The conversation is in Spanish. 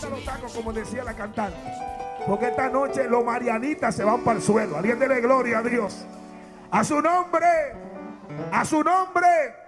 Quita los tacos, como decía la cantante. Porque esta noche los marianitas se van para el suelo. Alguien dele gloria a Dios. A su nombre. A su nombre.